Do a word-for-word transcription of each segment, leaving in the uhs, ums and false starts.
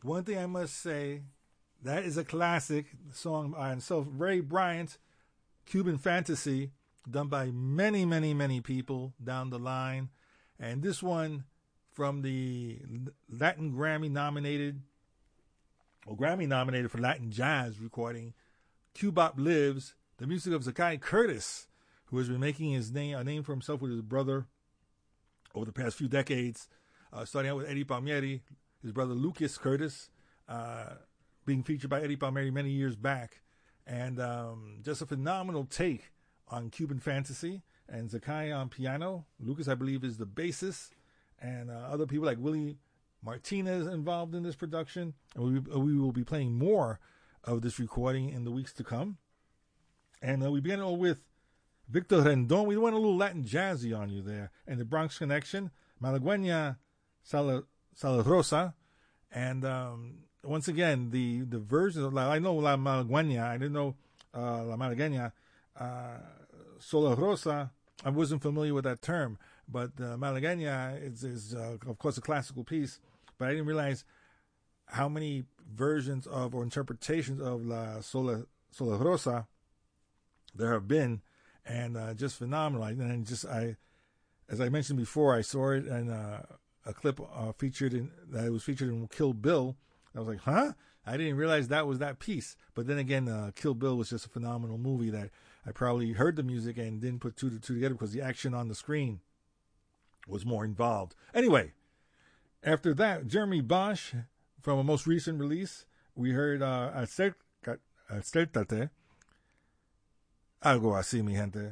One thing I must say, that is a classic song by so Ray Bryant, Cuban Fantasy, done by many, many, many people down the line. And this one from the Latin Grammy nominated, or Grammy nominated for Latin Jazz recording, Cubop Lives, the music of Zakai Curtis, who has been making his name a name for himself with his brother over the past few decades, uh, starting out with Eddie Palmieri, his brother Lucas Curtis, uh, being featured by Eddie Palmieri many years back, and um, just a phenomenal take on Cuban Fantasy, and Zakai on piano. Lucas, I believe, is the bassist, and uh, other people like Willie Martinez involved in this production, and we, we will be playing more of this recording in the weeks to come. And uh, we began all with Victor Rendon. We went a little Latin jazzy on you there, and the Bronx Connection, Malagueña Sal- Salarosa, and um, once again, the, the version of, I know La Malagueña, I didn't know uh, La Malagueña, uh, Solarosa, I wasn't familiar with that term, but uh, Malagueña is, is uh, of course, a classical piece, but I didn't realize how many versions of or interpretations of La Sola, Solarosa there have been, and uh, just phenomenal. And just I, as I mentioned before, I saw it in uh, a clip uh, featured in that was featured in Kill Bill. I was like, huh? I didn't realize that was that piece. But then again, uh, Kill Bill was just a phenomenal movie that I probably heard the music and didn't put two to two together because the action on the screen was more involved. Anyway, after that, Jeremy Bosch, from a most recent release, we heard uh, Acércate. Algo así, mi gente.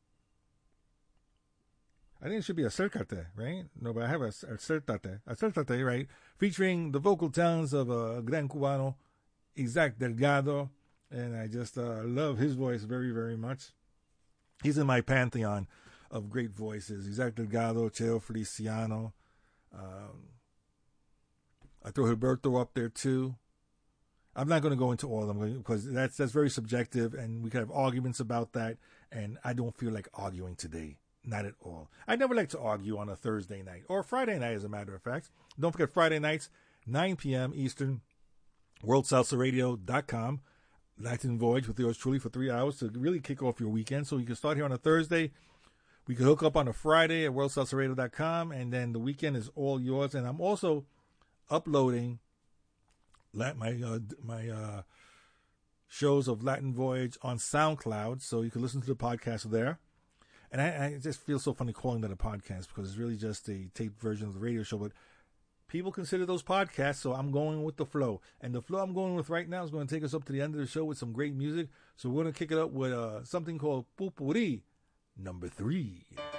I think it should be Acércate, right? No, but I have a Acércate. Acércate, right? Featuring the vocal talents of a uh, gran cubano, Isaac Delgado. And I just uh, love his voice very, very much. He's in my pantheon of great voices. Isaac Delgado, Cheo Feliciano. Um, I throw Gilberto up there too. I'm not going to go into all of them because that's that's very subjective, and we could have arguments about that, and I don't feel like arguing today. Not at all. I never like to argue on a Thursday night, or Friday night, as a matter of fact. Don't forget, Friday nights, nine p.m. Eastern, world salsa radio dot com. Latin Voyage with yours truly for three hours to really kick off your weekend. So you can start here on a Thursday. We can hook up on a Friday at world salsa radio dot com, and then the weekend is all yours. And I'm also uploading my uh, my uh, shows of Latin Voyage on SoundCloud, so you can listen to the podcast there. And I, I just feel so funny calling that a podcast because it's really just a taped version of the radio show. But people consider those podcasts, so I'm going with the flow. And the flow I'm going with right now is going to take us up to the end of the show with some great music. So we're going to kick it up with uh, something called Pupuri number three.